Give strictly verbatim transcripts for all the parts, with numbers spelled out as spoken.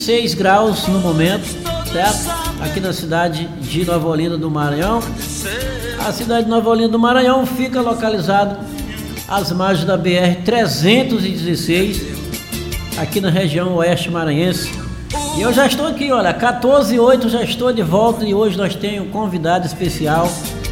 seis graus no momento, certo? Aqui na cidade de Nova Olinda do Maranhão. A cidade de Nova Olinda do Maranhão fica localizado às margens da B R trezentos e dezesseis, aqui na região oeste maranhense. E eu já estou aqui, olha, quatorze e oito, já estou de volta e hoje nós temos um convidado especial.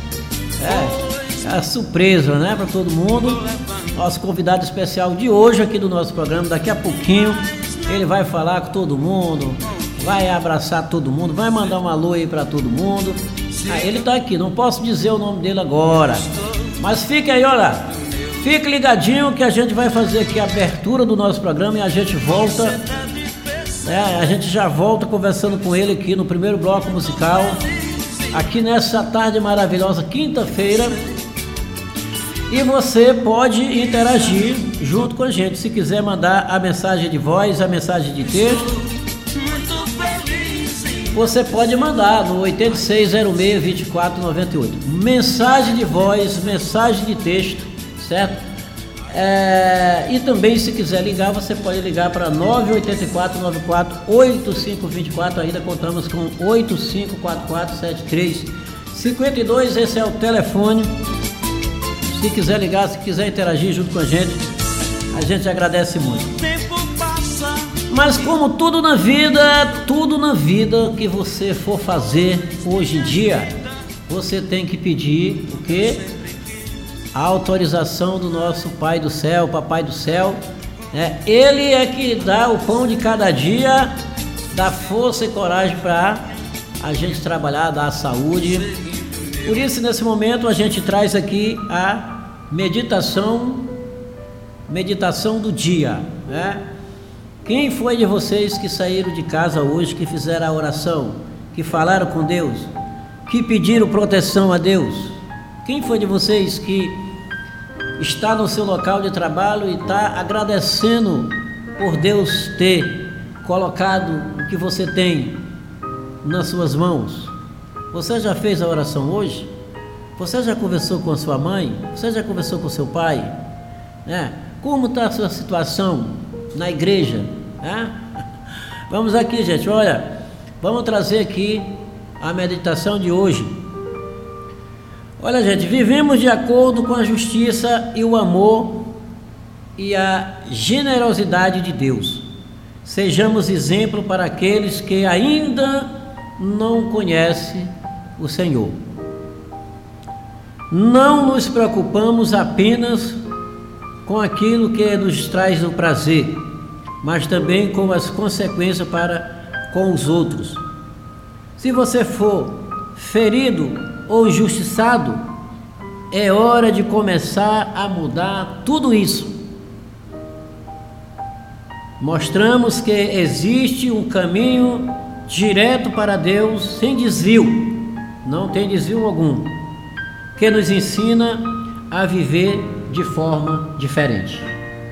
É, é a surpresa, né, para todo mundo. Nosso convidado especial de hoje aqui do nosso programa, daqui a pouquinho ele vai falar com todo mundo, vai abraçar todo mundo, vai mandar um alô aí para todo mundo. Ah, ele tá aqui, não posso dizer o nome dele agora, mas fica aí, olha, fique ligadinho que a gente vai fazer aqui a abertura do nosso programa e a gente volta, né, a gente já volta conversando com ele aqui no primeiro bloco musical, aqui nessa tarde maravilhosa, quinta-feira. E você pode interagir junto com a gente, se quiser mandar a mensagem de voz, a mensagem de texto, você pode mandar no oito seis zero seis, dois quatro nove oito, mensagem de voz, mensagem de texto, certo? É, e também, se quiser ligar, você pode ligar para nove oito quatro nove quatro oito cinco dois quatro, ainda contamos com oito cinco quatro quatro sete três cinco dois, esse é o telefone. Se quiser ligar, se quiser interagir junto com a gente, a gente agradece muito. Mas como tudo na vida, tudo na vida que você for fazer hoje em dia, você tem que pedir o quê? A autorização do nosso Pai do Céu, Papai do Céu, né? Ele é que dá o pão de cada dia, dá força e coragem para a gente trabalhar, dar saúde. Por isso, nesse momento, a gente traz aqui a meditação, meditação do dia, né? Quem foi de vocês que saíram de casa hoje, que fizeram a oração, que falaram com Deus, que pediram proteção a Deus? Quem foi de vocês que está no seu local de trabalho e está agradecendo por Deus ter colocado o que você tem nas suas mãos? Você já fez a oração hoje? Você já conversou com a sua mãe? Você já conversou com seu pai? É. Como está a sua situação na igreja? É? Vamos aqui, gente, olha, vamos trazer aqui a meditação de hoje. Olha, gente, vivemos de acordo com a justiça e o amor e a generosidade de Deus. Sejamos exemplo para aqueles que ainda não conhecem o Senhor. Não nos preocupamos apenas com aquilo que nos traz o prazer, mas também com as consequências para com os outros. Se você for ferido ou injustiçado, é hora de começar a mudar tudo isso. Mostramos que existe um caminho direto para Deus, sem desvio, não tem desvio algum, que nos ensina a viver de forma diferente.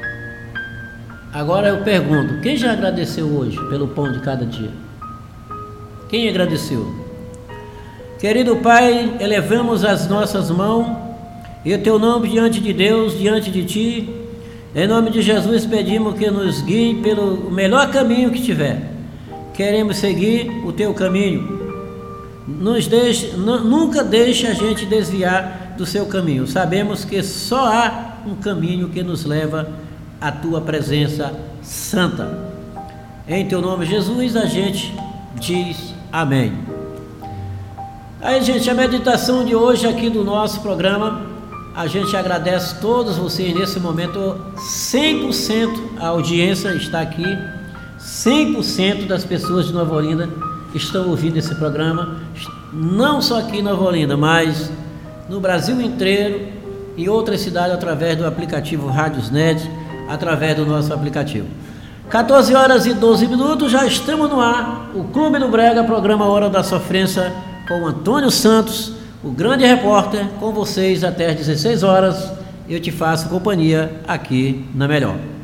Agora eu pergunto, quem já agradeceu hoje pelo pão de cada dia? Quem agradeceu? Querido Pai, elevamos as nossas mãos e o Teu nome diante de Deus, diante de Ti. Em nome de Jesus pedimos que nos guie pelo melhor caminho que tiver. Queremos seguir o Teu caminho. Nos deixe, nunca deixe a gente desviar do Seu caminho. Sabemos que só há um caminho que nos leva à Tua presença santa. Em Teu nome, Jesus, a gente diz amém. Aí, gente, a meditação de hoje aqui do nosso programa, a gente agradece todos vocês nesse momento. Cem por cento a audiência está aqui, cem por cento das pessoas de Nova Olinda estão ouvindo esse programa, não só aqui em Nova Olinda, mas no Brasil inteiro e outras cidades, através do aplicativo Rádiosnet, através do nosso aplicativo. quatorze horas e doze minutos, já estamos no ar, o Clube do Brega, programa Hora da Sofrência, com o Antônio Santos, o grande repórter, com vocês até às dezesseis horas. Eu te faço companhia aqui na Melhor.